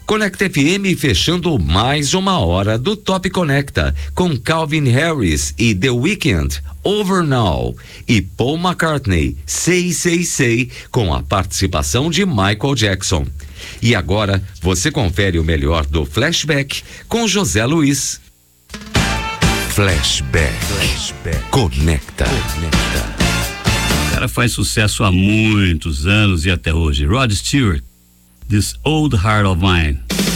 Conecta FM fechando mais uma hora do Top Conecta com Calvin Harris e The Weeknd, Over Now, e Paul McCartney, Say Say Say, com a participação de Michael Jackson. E agora você confere o melhor do Flashback com José Luiz. Flashback. Conecta. O cara faz sucesso há muitos anos e até hoje. Rod Stewart, This Old Heart of Mine.